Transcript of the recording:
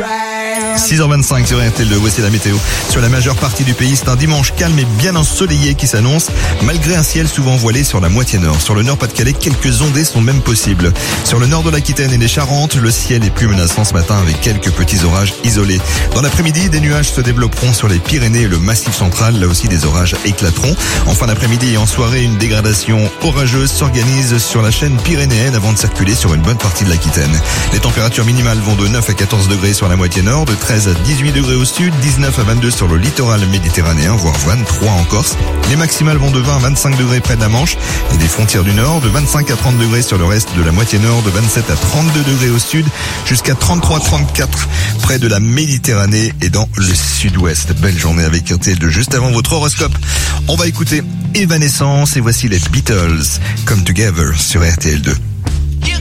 6h25 sur RTL2, voici la météo. Sur la majeure partie du pays, c'est un dimanche calme et bien ensoleillé qui s'annonce, malgré un ciel souvent voilé sur la moitié nord. Sur le nord Pas-de-Calais, quelques ondées sont même possibles. Sur le nord de l'Aquitaine et des Charentes, le ciel est plus menaçant ce matin avec quelques petits orages isolés. Dans l'après-midi, des nuages se développeront sur les Pyrénées et le Massif central. Là aussi, des orages éclateront. En fin d'après-midi et en soirée, une dégradation orageuse s'organise sur la chaîne pyrénéenne avant de circuler sur une bonne partie de l'Aquitaine. Les températures minimales vont de 9 à 14 degrés sur la moitié nord, de 13 à 18 degrés au sud, 19 à 22 sur le littoral méditerranéen, voire 23 en Corse. Les maximales vont de 20 à 25 degrés près de la Manche et des frontières du nord, de 25 à 30 degrés sur le reste de la moitié nord, de 27 à 32 degrés au sud, jusqu'à 33-34 près de la Méditerranée et dans le sud-ouest. Belle journée avec RTL2. Juste avant votre horoscope, on va écouter Evanescence et voici les Beatles, Come Together sur RTL2.